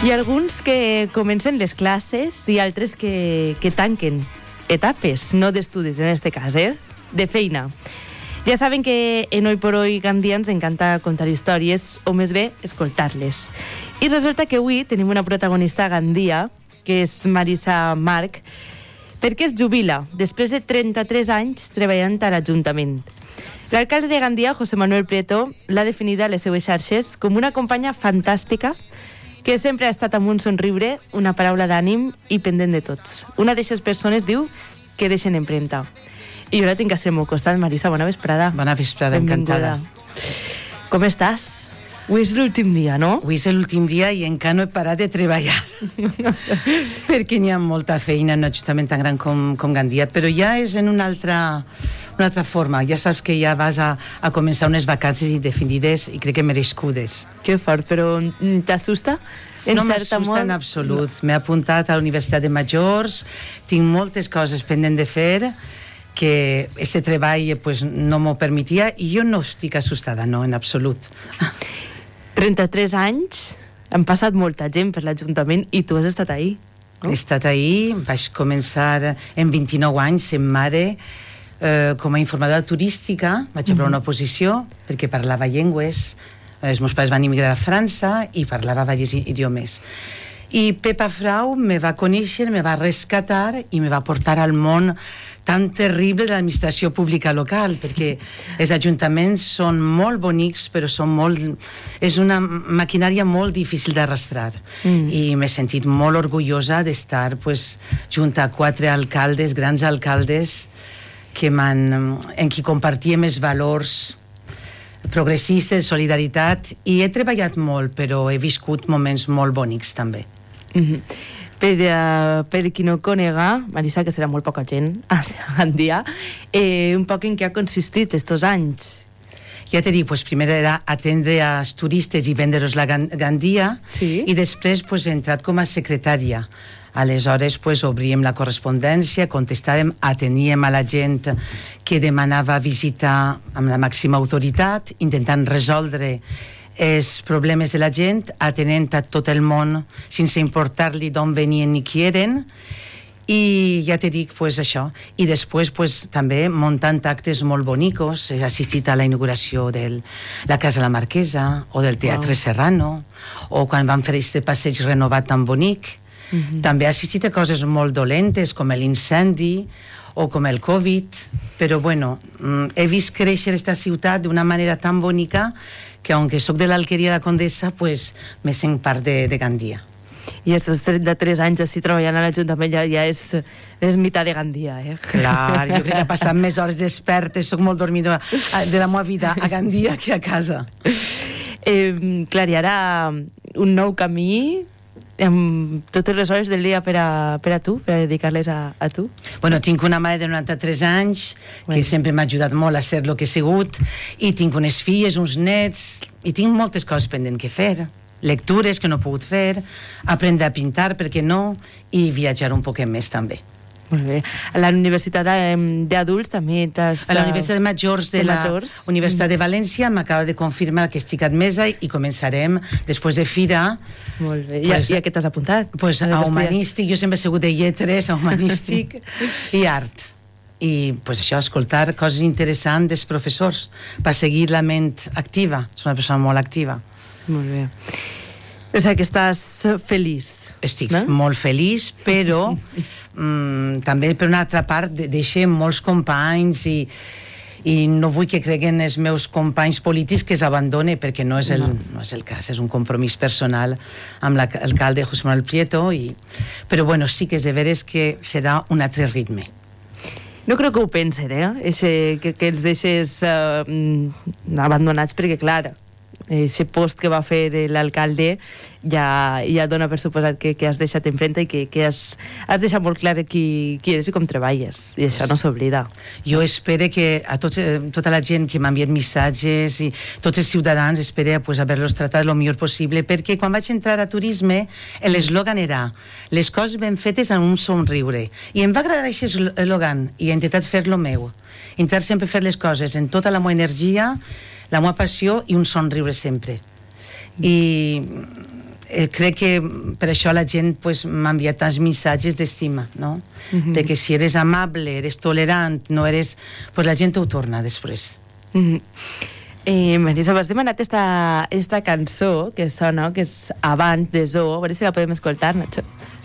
Hi ha alguns que comencen les classes i altres que tanquen etapes, no d'estudis en este cas, de feina. Ja saben que en Hoy por Hoy Gandia ens encanta contar històries, o més bé, escoltar-les. I resulta que avui tenim una protagonista a Gandia, que és Marisa March, perquè es jubila després de 33 anys treballant a l'Ajuntament. L'alcalde de Gandia, José Manuel Prieto, l'ha definida a les seues xarxes com una companya fantàstica que sempre ha estat amb un somriure, una paraula d'ànim i pendent de tots. Una d'aquestes persones diu que deixen empremta. I jo la tinc a ser al meu costat. Marisa, bona vesprada. Bona vesprada, encantada. Com estàs? Avui és l'últim dia, no? Avui és l'últim dia i encara no he parat de treballar. Perquè n'hi ha molta feina en un ajuntament tan gran com Gandia, però ja és en una altra forma. Ja saps que ja vas a començar unes vacances indefinides i crec que merescudes. Que fort, però t'assusta? No m'assusta en absolut. M'he apuntat a la Universitat de Majors, tinc moltes coses pendents de fer, que aquest treball pues, no m'ho permetia i jo no estic assustada, no, en absolut. 33 anys, han passat molta gent per l'Ajuntament i tu has estat ahí. No? He estat ahí, vaig començar en 29 anys, sent mare, com a informadora turística, vaig obrar una oposició perquè parlava llengües, els meus pares van emigrar a França i parlava diversos idiomes. I Pepa Frau me va conèixer, me va rescatar i me va portar al món tan terrible de l'administració pública local, perquè els ajuntaments són molt bonics, però és una maquinària molt difícil d'arrastrar. I m'he sentit molt orgullosa d'estar pues, junt a 4 alcaldes, grans alcaldes, en qui compartíem els valors progressistes, solidaritat, i he treballat molt, però he viscut moments molt bonics també. Per qui no conega, Marisa, que serà molt poca gent a Gandia, un poc en què ha consistit estos anys? Ja t'he dit, pues, primer era atendre als turistes i vendre-los la Gandia, sí? I després pues, he entrat com a secretària. Aleshores pues, obríem la correspondència, contestàvem, ateníem a la gent que demanava visitar amb la màxima autoritat, intentant resoldre els problemes de la gent, atenent a tot el món sense importar-li d'on venien ni qui eren, i ja te dic pues, això. I després pues, també muntant actes molt bonicos. He assistit a la inauguració de la Casa la Marquesa o del Teatre Serrano, o quan van fer aquest passeig renovat tan bonic. També he assistit a coses molt dolentes com l'incendi o com el Covid, però bueno, he vist créixer aquesta ciutat d'una manera tan bonica que aunque soc de l'Alqueria de la Condessa, pues me sent part de Gandia. I estos 33 anys així treballant a l'Ajuntament ja és meitat de Gandia, Clar, jo crec que he passat més hores despertes, soc molt dormidora de la meva vida a Gandia que a casa. Clar, i ara un nou camí amb totes les hores del dia per a tu, per a dedicar-les a tu? Bueno, tinc una mare de 93 anys que sempre m'ha ajudat molt a ser el que he sigut, i tinc unes filles, uns nets, i tinc moltes coses pendents que fer. Lectures que no he pogut fer, aprendre a pintar, per què no, i viatjar un poquet més també. Molt bé. A la Universitat d'Adults també t'has... A la Universitat de Majors de la Universitat de València m'acaba de confirmar que estic admesa i començarem, després de Fira... Molt bé. I a què t'has apuntat? Pues a humanístic, jo sempre he sigut de lletres, a humanístic i art. I pues això, escoltar coses interessants dels professors per seguir la ment activa. És una persona molt activa. Molt bé. O sigui que estàs feliç. Estic molt feliç, però també per una altra part deixem molts companys i no vull que creguen els meus companys polítics que s'abandone, perquè no és el cas, és un compromís personal amb l'alcalde José Manuel Prieto, però bueno, sí que és de veres que serà un altre ritme. No crec que ho pensen, que els deixes abandonats, perquè clar, aquest post que va fer l'alcalde ja dona per suposat que has deixat enfrenta i que has deixat molt clar qui eres i com treballes, i això no s'oblida. Jo espero que a tota la gent que m'ha enviat missatges i tots els ciutadans espero haver-los tratat el millor possible, perquè quan vaig entrar a turisme l'eslògan era les coses ben fetes amb un somriure, i em va agradar aquest eslògan i he intentat fer-lo meu, intentar sempre fer les coses en tota la meva energia, la meva passió i un somriure sempre. I crec que per això la gent pues, m'ha enviat tants missatges d'estima, no? Perquè si eres amable, eres tolerant, no eres... Pues la gent ho torna després. Marisa, m'has demanat esta cançó que sona, que és Abans de Zoo, a veure si la podem escoltar, Nacho.